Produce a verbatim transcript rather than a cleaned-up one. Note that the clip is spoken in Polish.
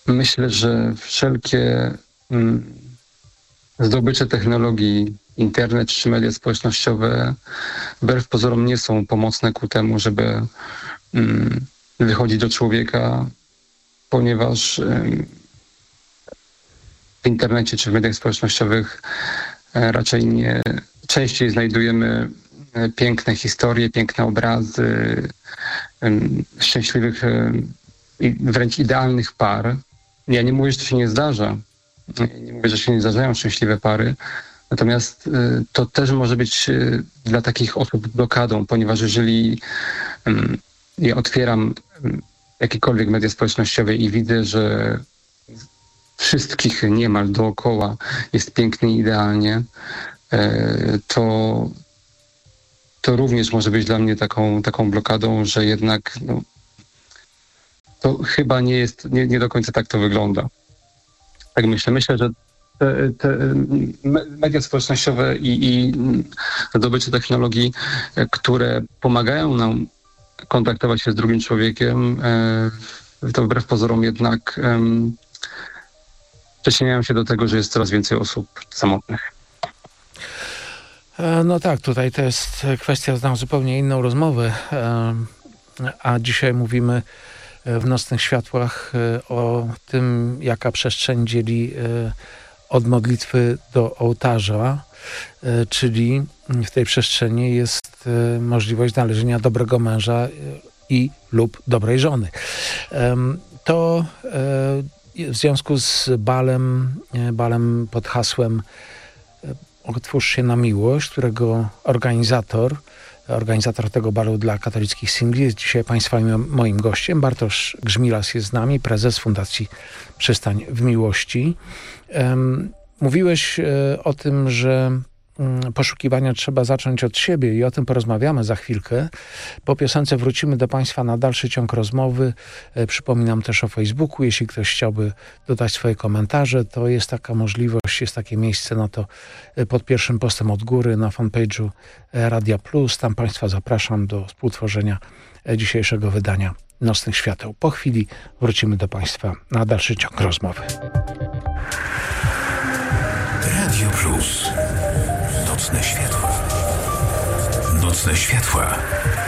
myślę, że wszelkie mm, zdobycze technologii, internet czy media społecznościowe wbrew pozorom nie są pomocne ku temu, żeby mm, wychodzić do człowieka, ponieważ ym, w internecie czy w mediach społecznościowych e, raczej nie częściej znajdujemy e, piękne historie, piękne obrazy ym, szczęśliwych ym, i wręcz idealnych par. Ja nie mówię, że to się nie zdarza. Nie mówię, że się nie zdarzają szczęśliwe pary. Natomiast y, to też może być y, dla takich osób blokadą, ponieważ jeżeli y, ja otwieram y, jakiekolwiek media społecznościowe i widzę, że wszystkich niemal dookoła jest pięknie i idealnie, y, to, to również może być dla mnie taką, taką blokadą, że jednak no, to chyba nie jest, nie, nie do końca tak to wygląda. Tak myślę. Myślę, że te, te media społecznościowe i, i zdobycze technologii, które pomagają nam kontaktować się z drugim człowiekiem, to wbrew pozorom jednak przyczyniają się do tego, że jest coraz więcej osób samotnych. No tak, tutaj to jest kwestia na zupełnie inną rozmowę, a dzisiaj mówimy w Nocnych Światłach o tym, jaka przestrzeń dzieli od modlitwy do ołtarza, czyli w tej przestrzeni jest możliwość znalezienia dobrego męża i lub dobrej żony. To w związku z balem, balem pod hasłem Otwórz się na miłość, którego organizator Organizator tego balu dla katolickich singli jest dzisiaj Państwa moim gościem. Bartosz Grzmilas jest z nami, prezes Fundacji Przystań w Miłości. Um, mówiłeś e, o tym, że um, poszukiwania trzeba zacząć od siebie i o tym porozmawiamy za chwilkę. Po piosence wrócimy do Państwa na dalszy ciąg rozmowy. E, przypominam też o Facebooku. Jeśli ktoś chciałby dodać swoje komentarze, to jest taka możliwość, jest takie miejsce na to e, pod pierwszym postem od góry na fanpage'u Radia Plus. Tam Państwa zapraszam do współtworzenia e, dzisiejszego wydania Nocnych Świateł. Po chwili wrócimy do Państwa na dalszy ciąg rozmowy. Radio Plus. Nocne światła. Nocne światła.